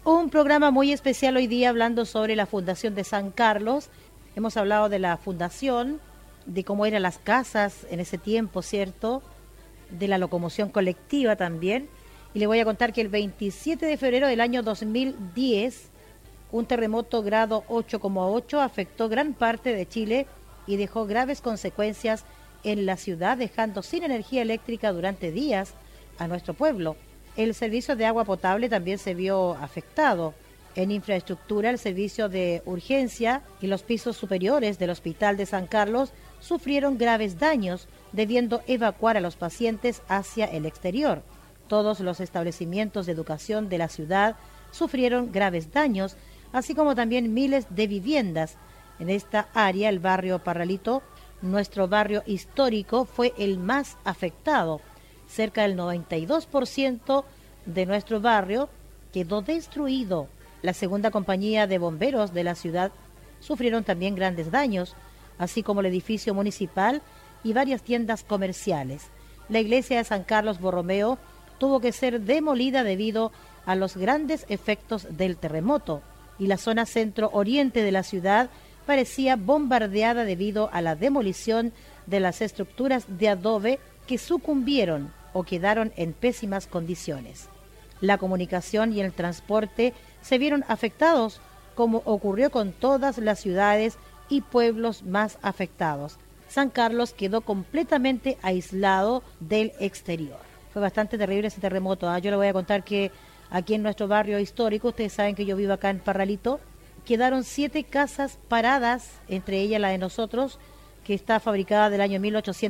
Un programa muy especial hoy día hablando sobre la Fundación de San Carlos. Hemos hablado de la fundación, de cómo eran las casas en ese tiempo, ¿cierto? De la locomoción colectiva también. Y le voy a contar que el 27 de febrero del año 2010, un terremoto grado 8,8 afectó gran parte de Chile y dejó graves consecuencias en la ciudad, dejando sin energía eléctrica durante días a nuestro pueblo. El servicio de agua potable también se vio afectado. En infraestructura, el servicio de urgencia y los pisos superiores del Hospital de San Carlos sufrieron graves daños, debiendo evacuar a los pacientes hacia el exterior. Todos los establecimientos de educación de la ciudad sufrieron graves daños, así como también miles de viviendas. En esta área, el barrio Parralito, nuestro barrio histórico, fue el más afectado. Cerca del 92% de nuestro barrio quedó destruido. La segunda compañía de bomberos de la ciudad sufrieron también grandes daños, así como el edificio municipal y varias tiendas comerciales. La iglesia de San Carlos Borromeo tuvo que ser demolida debido a los grandes efectos del terremoto, y la zona centro-oriente de la ciudad parecía bombardeada debido a la demolición de las estructuras de adobe que sucumbieron o quedaron en pésimas condiciones. La comunicación y el transporte se vieron afectados, como ocurrió con todas las ciudades y pueblos más afectados. San Carlos quedó completamente aislado del exterior. Fue bastante terrible ese terremoto. Yo le voy a contar que aquí en nuestro barrio histórico, ustedes saben que yo vivo acá en Parralito, quedaron 7 casas paradas, entre ellas la de nosotros, que está fabricada del año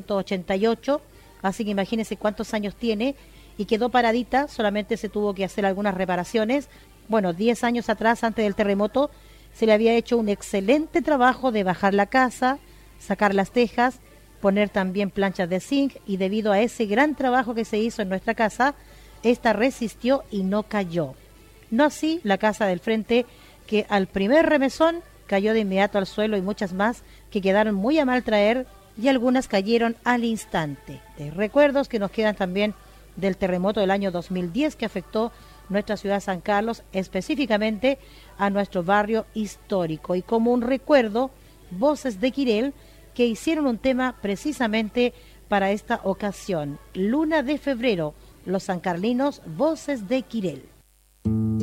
1888, así que imagínense cuántos años tiene, y quedó paradita, solamente se tuvo que hacer algunas reparaciones. Bueno, 10 años atrás, antes del terremoto, se le había hecho un excelente trabajo de bajar la casa, sacar las tejas, poner también planchas de zinc, y debido a ese gran trabajo que se hizo en nuestra casa, esta resistió y no cayó. No así la casa del frente, que al primer remesón cayó de inmediato al suelo, y muchas más que quedaron muy a mal traer, y algunas cayeron al instante. De recuerdos que nos quedan también del terremoto del año 2010 que afectó nuestra ciudad de San Carlos, específicamente a nuestro barrio histórico. Y como un recuerdo, Voces de Quirel, que hicieron un tema precisamente para esta ocasión. Luna de febrero, los sancarlinos, Voces de Quirel.